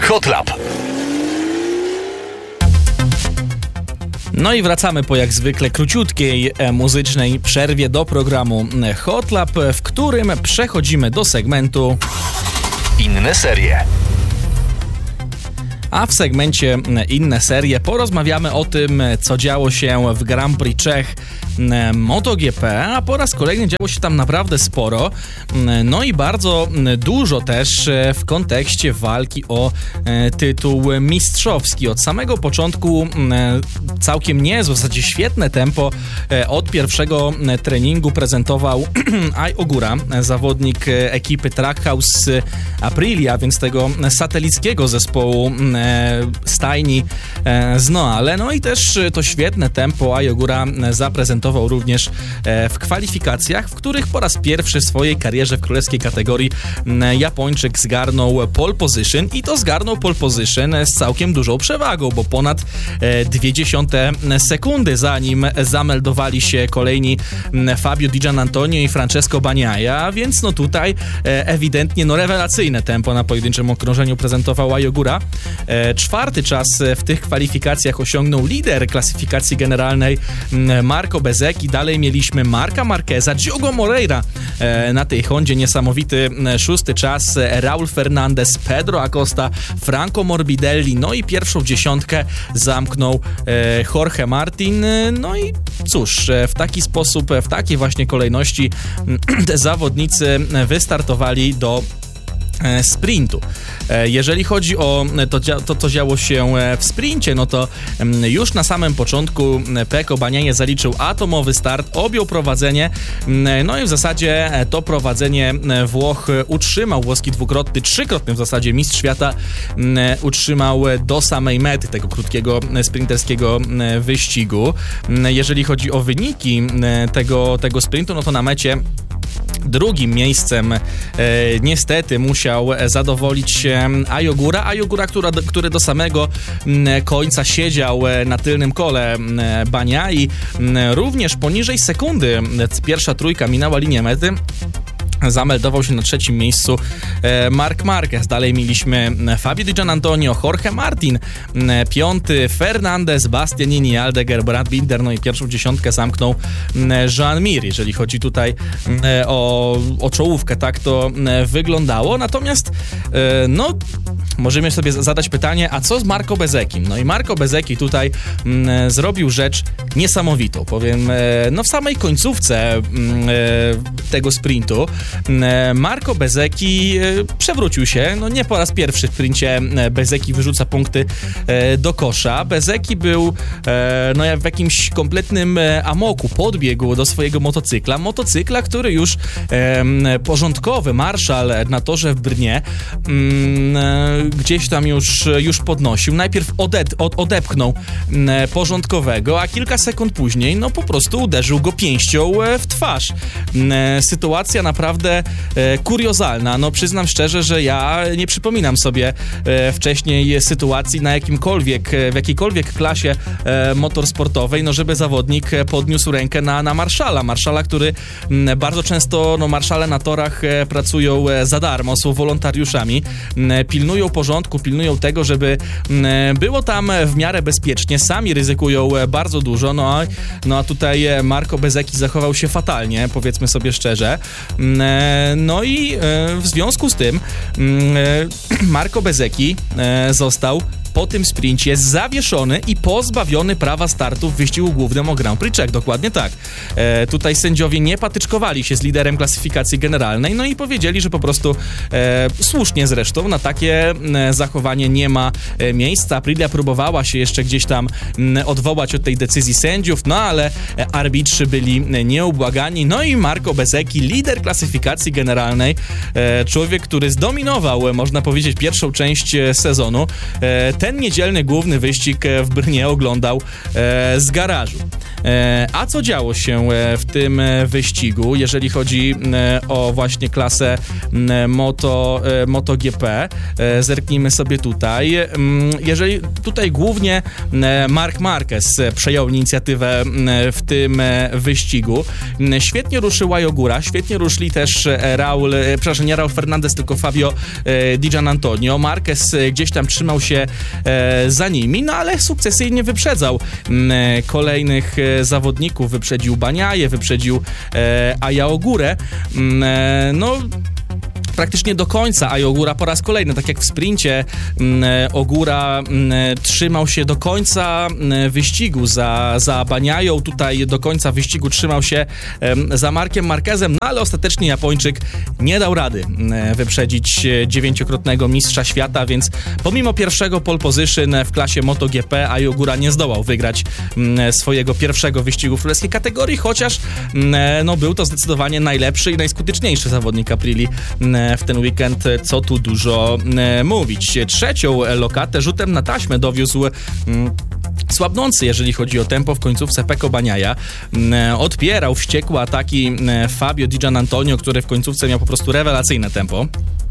Hot Lap. No i wracamy po jak zwykle króciutkiej muzycznej przerwie do programu Hot Lap, w którym przechodzimy do segmentu Inne serie. A w segmencie Inne serie porozmawiamy o tym, co działo się w Grand Prix Czech MotoGP, a po raz kolejny działo się tam naprawdę sporo, no i bardzo dużo też w kontekście walki o tytuł mistrzowski. Od samego początku całkiem niezłe, w zasadzie świetne tempo od pierwszego treningu prezentował Ai Ogura, zawodnik ekipy Trackhouse Aprilia, więc tego satelickiego zespołu stajni z Noale. No i też to świetne tempo Ai Ogura zaprezentował również w kwalifikacjach, w których po raz pierwszy w swojej karierze w królewskiej kategorii Japończyk zgarnął pole position i to zgarnął pole position z całkiem dużą przewagą, bo ponad 0,2 sekundy zanim zameldowali się kolejni Fabio Di Giannantonio i Francesco Bagnaia, więc no tutaj ewidentnie rewelacyjne tempo na pojedynczym okrążeniu prezentował Ai Ogura. Czwarty czas w tych kwalifikacjach osiągnął lider klasyfikacji generalnej Marco Bezzecchi. Dalej mieliśmy Marca Marqueza, Diogo Moreira na tej Hondzie, niesamowity szósty czas, Raul Fernandez, Pedro Acosta, Franco Morbidelli, no i pierwszą dziesiątkę zamknął Jorge Martin. No i cóż, w taki sposób, w takiej właśnie kolejności zawodnicy wystartowali do sprintu. Jeżeli chodzi o to, co działo się w sprincie, no to już na samym początku Pecco Bagnaia zaliczył atomowy start, objął prowadzenie, no i w zasadzie to prowadzenie Włoch utrzymał, włoski dwukrotny, trzykrotny w zasadzie mistrz świata utrzymał do samej mety tego krótkiego sprinterskiego wyścigu. Jeżeli chodzi o wyniki tego sprintu, no to na mecie drugim miejscem niestety musiał zadowolić się Ai Ogura, który do samego końca siedział na tylnym kole Bagnai. Również poniżej sekundy pierwsza trójka minęła linię mety. Zameldował się na trzecim miejscu Marc Marquez. Dalej mieliśmy Fabio Di Giannantonio, Jorge Martin, piąty Fernandez, Bastianini, Aldeguer, Brad Binder, no i pierwszą dziesiątkę zamknął Joan Mir. Jeżeli chodzi tutaj o czołówkę, tak to wyglądało. Natomiast no możemy sobie zadać pytanie, a co z Marco Bezzecchim? No i Marco Bezzecchi tutaj zrobił rzecz niesamowitą. Powiem, no w samej końcówce tego sprintu Marco Bezzecchi przewrócił się, no nie po raz pierwszy w sprincie Bezzecchi wyrzuca punkty do kosza. Bezzecchi był no w jakimś kompletnym amoku, podbiegł do swojego motocykla, który już porządkowy marszal na torze w Brnie gdzieś tam już podnosił. Najpierw odepchnął porządkowego, a kilka sekund później no po prostu uderzył go pięścią w twarz. Sytuacja naprawdę kuriozalna. No przyznam szczerze, że ja nie przypominam sobie wcześniej sytuacji w jakiejkolwiek klasie motorsportowej, no żeby zawodnik podniósł rękę na marszala, który bardzo często, no marszale na torach pracują za darmo, są wolontariuszami, pilnują porządku, pilnują tego, żeby było tam w miarę bezpiecznie, sami ryzykują bardzo dużo, no a tutaj Marco Bezzecchi zachował się fatalnie, powiedzmy sobie szczerze. No i w związku z tym Marco Bezzecchi został po tym sprincie zawieszony i pozbawiony prawa startu w wyścigu głównym o Grand Prix Czech. Dokładnie tak. Tutaj sędziowie nie patyczkowali się z liderem klasyfikacji generalnej, no i powiedzieli, że po prostu słusznie zresztą na takie zachowanie nie ma miejsca. Aprilia próbowała się jeszcze gdzieś tam odwołać od tej decyzji sędziów, no ale arbitrzy byli nieubłagani. No i Marco Bezzecchi, lider klasyfikacji generalnej, człowiek, który zdominował, można powiedzieć, pierwszą część sezonu, ten niedzielny główny wyścig w Brnie oglądał z garażu. A co działo się w tym wyścigu, jeżeli chodzi o właśnie klasę MotoGP? Zerknijmy sobie tutaj. Jeżeli tutaj głównie Marc Marquez przejął inicjatywę w tym wyścigu. Świetnie ruszyła Ogura, świetnie ruszyli też nie Raul Fernandez, tylko Fabio Di Giannantonio. Marquez gdzieś tam trzymał się za nimi, no ale sukcesyjnie wyprzedzał kolejnych zawodników, wyprzedził Bagnaia, wyprzedził Aya Ogurę. No praktycznie do końca, a Ogura po raz kolejny, tak jak w sprincie, Ogura trzymał się do końca wyścigu za Bagnają, tutaj do końca wyścigu trzymał się za Markiem Marquezem, no ale ostatecznie Japończyk nie dał rady wyprzedzić 9-krotnego mistrza świata, więc pomimo pierwszego pole position w klasie MotoGP, Aya Ogura nie zdołał wygrać swojego pierwszego wyścigu w królewskiej kategorii, chociaż no, był to zdecydowanie najlepszy i najskuteczniejszy zawodnik Aprilia w ten weekend, co tu dużo mówić. Trzecią lokatę rzutem na taśmę dowiózł słabnący, jeżeli chodzi o tempo w końcówce Pecco Bagnaia. Odpierał wściekłe ataki Fabio Di Giannantonio, który w końcówce miał po prostu rewelacyjne tempo.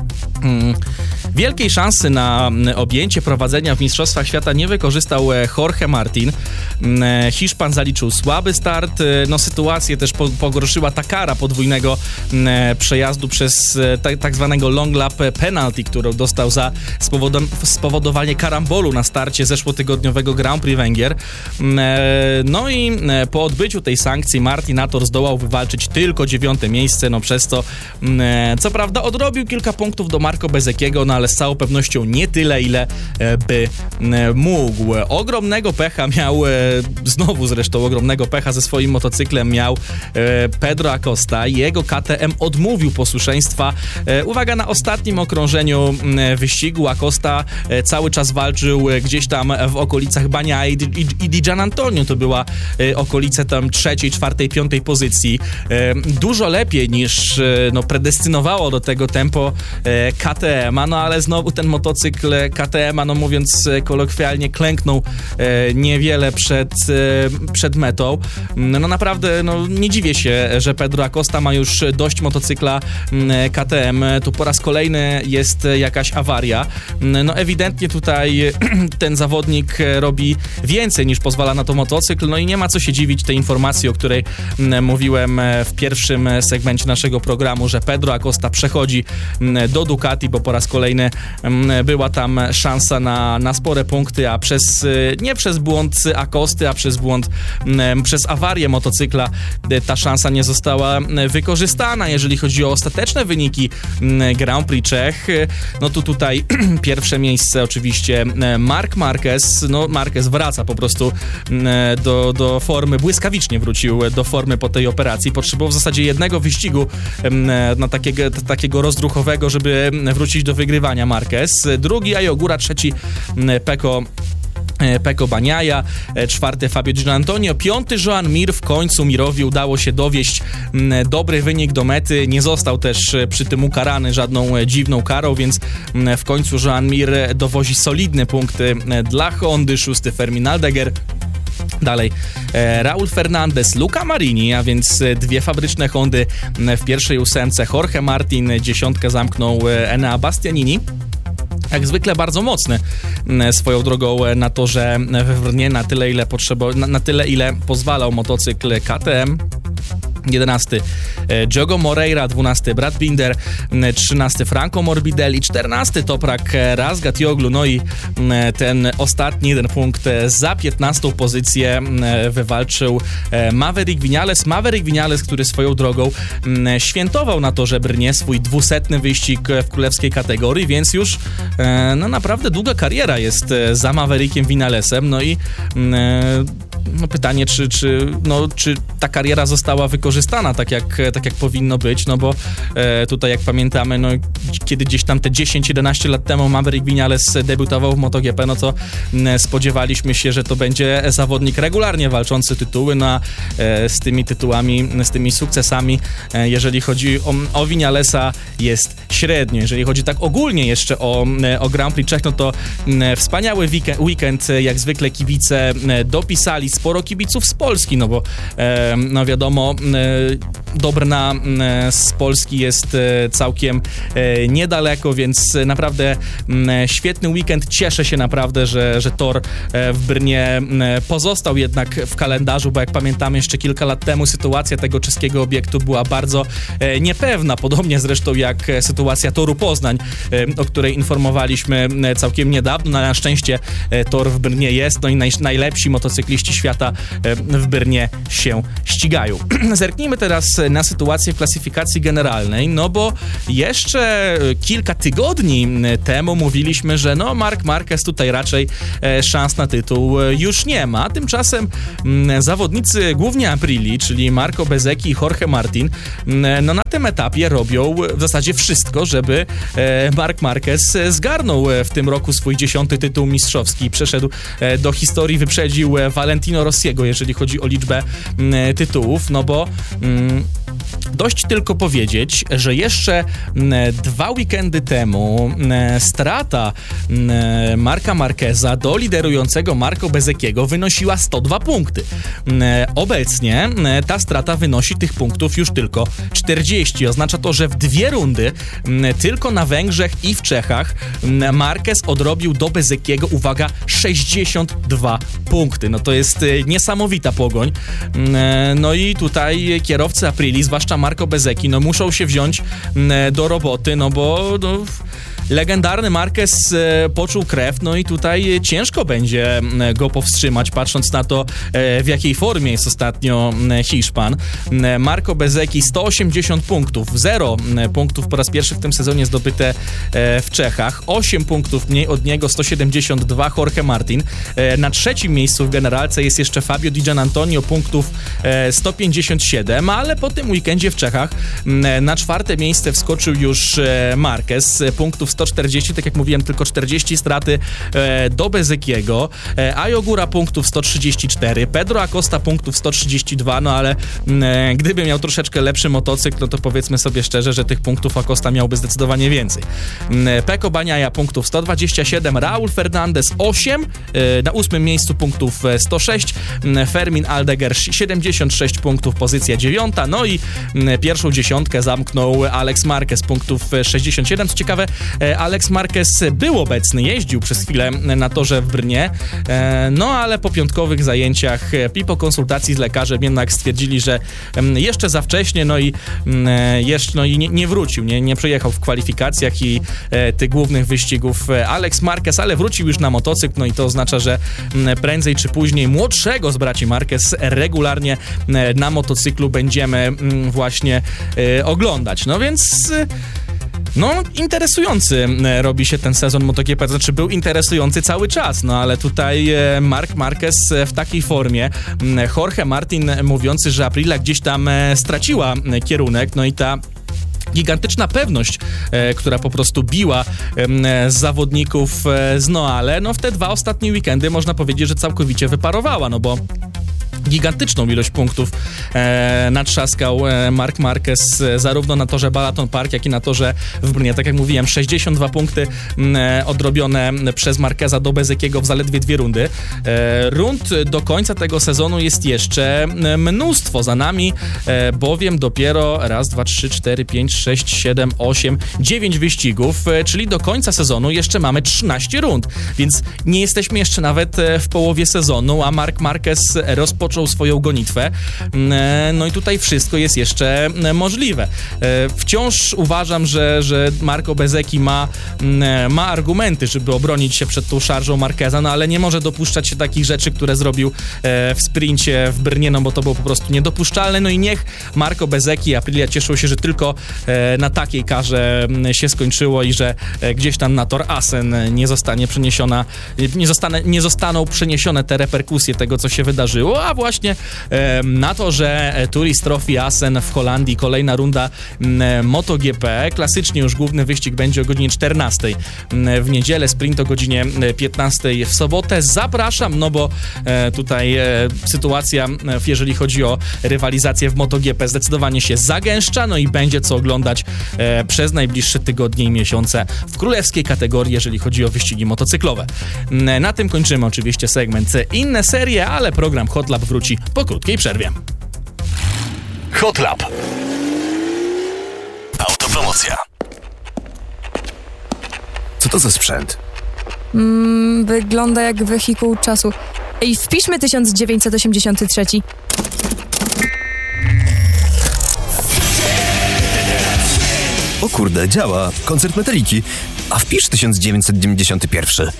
Wielkiej szansy na objęcie prowadzenia w Mistrzostwach Świata nie wykorzystał Jorge Martin. Hiszpan zaliczył słaby start. No, sytuację też pogorszyła ta kara podwójnego przejazdu przez tak zwanego long lap penalty, którą dostał za spowodowanie karambolu na starcie zeszłotygodniowego Grand Prix Węgier. No i po odbyciu tej sankcji Martinator zdołał wywalczyć tylko 9. miejsce, no przez to co prawda odrobił kilka punktów do Marco Bezecchiego, no ale z całą pewnością nie tyle, ile by mógł. Ogromnego pecha miał, znowu zresztą ogromnego pecha ze swoim motocyklem miał Pedro Acosta. Jego KTM odmówił posłuszeństwa. Uwaga, na ostatnim okrążeniu wyścigu Acosta cały czas walczył gdzieś tam w okolicach Bagnaia i Di Giannantonio. To była okolice tam 3., 4., 5. pozycji. Dużo lepiej niż no, predestynowało do tego tempo KTM-a, no ale znowu ten motocykl KTM-a, no mówiąc kolokwialnie, klęknął niewiele przed metą. No naprawdę, no nie dziwię się, że Pedro Acosta ma już dość motocykla KTM. Tu po raz kolejny jest jakaś awaria. No ewidentnie tutaj ten zawodnik robi więcej niż pozwala na to motocykl, no i nie ma co się dziwić tej informacji, o której mówiłem w pierwszym segmencie naszego programu, że Pedro Acosta przechodzi do Ducati, bo po raz kolejny była tam szansa na spore punkty, a nie przez błąd Acosty, a przez awarię motocykla ta szansa nie została wykorzystana. Jeżeli chodzi o ostateczne wyniki Grand Prix Czech, no to tutaj pierwsze miejsce oczywiście Marc Marquez. No Marquez wraca po prostu do formy, błyskawicznie wrócił do formy po tej operacji. Potrzebował w zasadzie jednego wyścigu na takiego rozruchowego, żeby wrócić do wygrywania Marquez. Drugi Aya Ogura, trzeci Pecco Bagnaia, 4. Fabio Di Giannantonio, 5. Joan Mir. W końcu Mirowi udało się dowieść dobry wynik do mety. Nie został też przy tym ukarany żadną dziwną karą, więc w końcu Joan Mir dowozi solidne punkty dla Hondy. 6. Fermin Aldeguer. Dalej Raul Fernandez, Luca Marini, a więc dwie fabryczne Hondy w pierwszej 8. Jorge Martin, 10. zamknął Enea Bastianini. Jak zwykle bardzo mocny swoją drogą na torze w Brnie, na tyle ile pozwalał motocykl KTM. 11. Diogo Moreira, 12. Brad Binder, 13. Franco Morbidelli, 14. Toprak Razgatlioglu, no i ten ostatni jeden punkt za 15. pozycję wywalczył Maverick Viñales. Maverick Viñales, który swoją drogą świętował na torze Brnie swój 200. wyścig w królewskiej kategorii, więc już no naprawdę długa kariera jest za Maverickiem Viñalesem, no i no pytanie, czy ta kariera została wykorzystana tak jak powinno być, no bo tutaj jak pamiętamy, no kiedy gdzieś tam te 10-11 lat temu Maverick Viñales debiutował w MotoGP, no to spodziewaliśmy się, że to będzie zawodnik regularnie walczący tytuły, no a z tymi tytułami, z tymi sukcesami, jeżeli chodzi o Viñalesa, jest średnio. Jeżeli chodzi tak ogólnie jeszcze o Grand Prix Czech, no to wspaniały weekend, jak zwykle kibice dopisali, sporo kibiców z Polski, no bo no wiadomo, Dobrna z Polski jest całkiem niedaleko, więc naprawdę świetny weekend. Cieszę się naprawdę, że tor w Brnie pozostał jednak w kalendarzu, bo jak pamiętamy jeszcze kilka lat temu sytuacja tego czeskiego obiektu była bardzo niepewna, podobnie zresztą jak sytuacja toru Poznań, o której informowaliśmy całkiem niedawno. Na szczęście tor w Brnie jest, no i najlepsi motocykliści świata w Brnie się ścigają. Zerknijmy teraz na sytuację w klasyfikacji generalnej, no bo jeszcze kilka tygodni temu mówiliśmy, że no Marc Marquez tutaj raczej szans na tytuł już nie ma. Tymczasem zawodnicy głównie Aprili, czyli Marco Bezzecchi i Jorge Martin, no na tym etapie robią w zasadzie wszystko, żeby Marc Marquez zgarnął w tym roku swój 10. tytuł mistrzowski. Przeszedł do historii, wyprzedził Valentino Rossiego, jeżeli chodzi o liczbę tytułów, no bo dość tylko powiedzieć, że jeszcze 2 weekendy temu strata Marca Marqueza do liderującego Marco Bezzecchiego wynosiła 102 punkty. Obecnie ta strata wynosi tych punktów już tylko 40. Oznacza to, że w 2 rundy tylko na Węgrzech i w Czechach Marquez odrobił do Bezzecchiego, uwaga, 62 punkty. No to jest niesamowita pogoń. No i tutaj kierowcy Aprili, zwłaszcza Marco Bezzecchi, no muszą się wziąć do roboty, no bo legendarny Marquez poczuł krew, no i tutaj ciężko będzie go powstrzymać, patrząc na to, w jakiej formie jest ostatnio Hiszpan. Marco Bezzecchi 180 punktów, 0 punktów po raz pierwszy w tym sezonie zdobyte w Czechach, 8 punktów mniej od niego, 172 Jorge Martin. Na 3. miejscu w generalce jest jeszcze Fabio Di Giannantonio, punktów 157, ale po tym weekendzie w Czechach na 4. miejsce wskoczył już Marquez, punktów 140, tak jak mówiłem, tylko 40 straty do Bezzecchiego. Ayo Gura punktów 134, Pedro Acosta punktów 132, no ale gdyby miał troszeczkę lepszy motocykl, no to powiedzmy sobie szczerze, że tych punktów Acosta miałby zdecydowanie więcej. Pecco Bagnaia punktów 127, Raul Fernandez 8, na 8. miejscu punktów 106, Fermin Aldeguer 76 punktów, pozycja 9, no i pierwszą dziesiątkę zamknął Alex Marquez, punktów 67. Co ciekawe, Alex Marquez był obecny, jeździł przez chwilę na torze w Brnie, no ale po piątkowych zajęciach i po konsultacji z lekarzem jednak stwierdzili, że jeszcze za wcześnie, no i nie wrócił, nie przejechał w kwalifikacjach i tych głównych wyścigów Alex Marquez, ale wrócił już na motocykl, no i to oznacza, że prędzej czy później młodszego z braci Marquez regularnie na motocyklu będziemy właśnie oglądać. No więc no, interesujący robi się ten sezon MotoGP, to znaczy był interesujący cały czas, no ale tutaj Marc Marquez w takiej formie, Jorge Martin mówiący, że Aprilia gdzieś tam straciła kierunek, no i ta gigantyczna pewność, która po prostu biła zawodników z Noale, no w te 2 ostatnie weekendy można powiedzieć, że całkowicie wyparowała, no bo gigantyczną ilość punktów natrzaskał Marc Marquez zarówno na torze Balaton Park, jak i na torze w Brnie. Tak jak mówiłem, 62 punkty odrobione przez Marqueza do Bezzecchiego w zaledwie 2 rundy. Rund do końca tego sezonu jest jeszcze mnóstwo za nami, bowiem dopiero 9 wyścigów, czyli do końca sezonu jeszcze mamy 13 rund, więc nie jesteśmy jeszcze nawet w połowie sezonu, a Marc Marquez rozpoczął swoją gonitwę. No i tutaj wszystko jest jeszcze możliwe. Wciąż uważam, że Marco Bezzecchi ma argumenty, żeby obronić się przed tą szarżą Marqueza, no ale nie może dopuszczać się takich rzeczy, które zrobił w sprincie w Brnie, no bo to było po prostu niedopuszczalne. No i niech Marco Bezzecchi i Aprilia cieszą się, że tylko na takiej karze się skończyło i że gdzieś tam na tor Assen nie zostaną przeniesione te reperkusje tego, co się wydarzyło, a właśnie właśnie na to, że Tourist Trophy Assen w Holandii, kolejna runda MotoGP. Klasycznie już główny wyścig będzie o godzinie 14 w niedzielę, sprint o godzinie 15 w sobotę. Zapraszam, no bo tutaj sytuacja, jeżeli chodzi o rywalizację w MotoGP, zdecydowanie się zagęszcza, no i będzie co oglądać przez najbliższe tygodnie i miesiące w królewskiej kategorii, jeżeli chodzi o wyścigi motocyklowe. Na tym kończymy oczywiście segment Inne serie, ale program Hot Lab wróci po krótkiej przerwie. Hot Lab. Autopromocja. Co to za sprzęt? Wygląda jak wehikuł czasu. Ej, wpiszmy 1983. O kurde, działa. Koncert Metaliki. A wpisz 1991.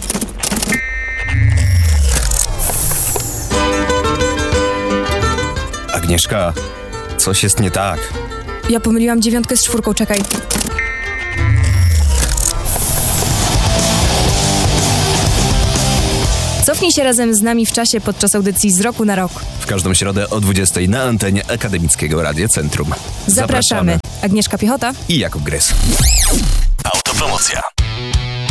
Agnieszka, coś jest nie tak. Ja pomyliłam 9 z 4, czekaj. Cofnij się razem z nami w czasie podczas audycji Z roku na rok. W każdą środę o 20 na antenie Akademickiego Radia Centrum. Zapraszamy. Agnieszka Piechota I Jakub Grys. Autopromocja.